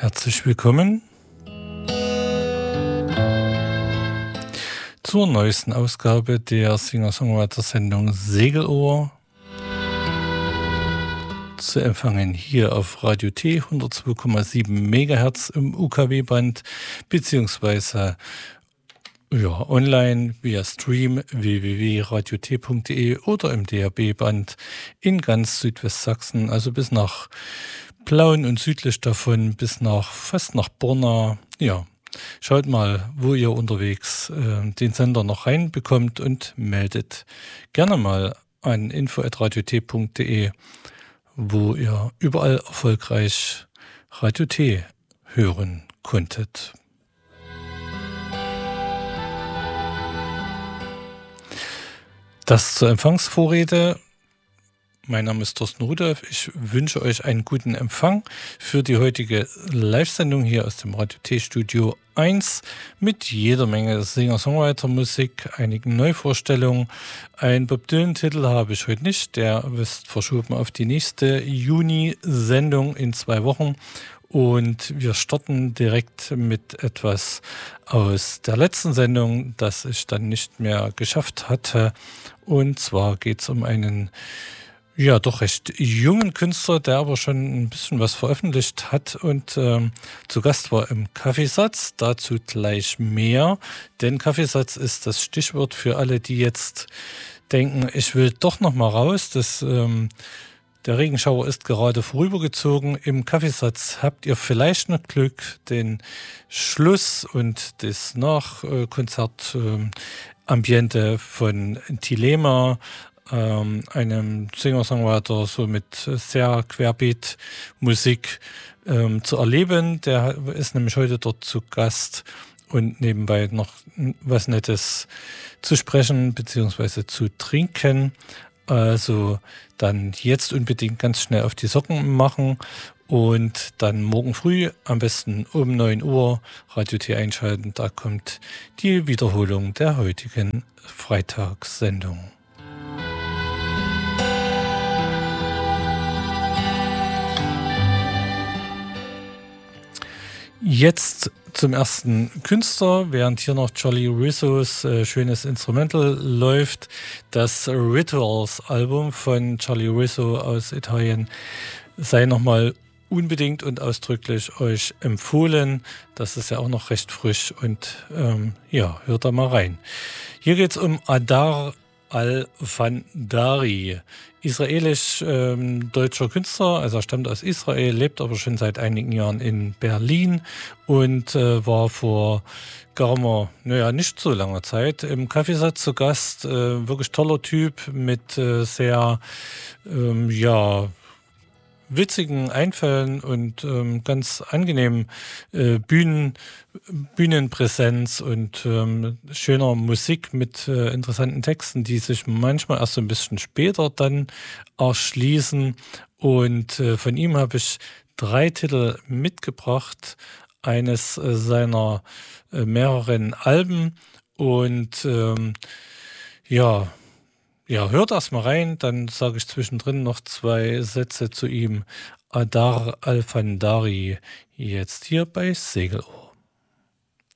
Herzlich willkommen zur neuesten Ausgabe der Singer-Songwriter-Sendung Segelohr. Zu empfangen hier auf Radio T 102,7 MHz im UKW-Band beziehungsweise online via Stream www.radiot.de oder im DAB-Band in ganz Südwestsachsen, also bis nach Plauen und südlich davon bis fast nach Borna. Ja, schaut mal, wo ihr unterwegs den Sender noch reinbekommt und meldet gerne mal an info@radiot.de, wo ihr überall erfolgreich Radio T hören konntet. Das zur Empfangsvorrede. Mein Name ist Thorsten Rudolph. Ich wünsche euch einen guten Empfang für die heutige Live-Sendung hier aus dem Radio T-Studio 1 mit jeder Menge Singer-Songwriter-Musik, einigen Neuvorstellungen. Ein Bob Dylan-Titel habe ich heute nicht, der ist verschoben auf die nächste Juni-Sendung in 2 Wochen. Und wir starten direkt mit etwas aus der letzten Sendung, das ich dann nicht mehr geschafft hatte. Und zwar geht es um einen doch recht jungen Künstler, der aber schon ein bisschen was veröffentlicht hat und zu Gast war im Kaffeesatz. Dazu gleich mehr, denn Kaffeesatz ist das Stichwort für alle, die jetzt denken, ich will doch noch mal raus. Der Regenschauer ist gerade vorübergezogen. Im Kaffeesatz habt ihr vielleicht noch Glück, den Schluss und das Nachkonzert-Ambiente von Thelema, einem Singer-Songwriter so mit sehr Querbeat-Musik zu erleben. Der ist nämlich heute dort zu Gast und nebenbei noch was Nettes zu sprechen bzw. zu trinken. Also dann jetzt unbedingt ganz schnell auf die Socken machen und dann morgen früh am besten um 9 Uhr Radio T einschalten. Da kommt die Wiederholung der heutigen Freitagssendung. Jetzt zum ersten Künstler, während hier noch Charlie Rizzos schönes Instrumental läuft. Das Rituals-Album von Charlie Rizzo aus Italien sei nochmal unbedingt und ausdrücklich euch empfohlen. Das ist ja auch noch recht frisch und hört da mal rein. Hier geht es um Adar Al-Fandari. Israelisch-deutscher Künstler, also er stammt aus Israel, lebt aber schon seit einigen Jahren in Berlin und war vor nicht so langer Zeit im Kaffeesatz zu Gast. Wirklich toller Typ mit sehr witzigen Einfällen und ganz angenehmen Bühnenpräsenz und schöner Musik mit interessanten Texten, die sich manchmal erst so ein bisschen später dann erschließen. Und von ihm habe ich 3 Titel mitgebracht, eines seiner mehreren Alben. Und hört erst mal rein, dann sage ich zwischendrin noch 2 Sätze zu ihm. Adar Al-Fandari, jetzt hier bei Segelohr.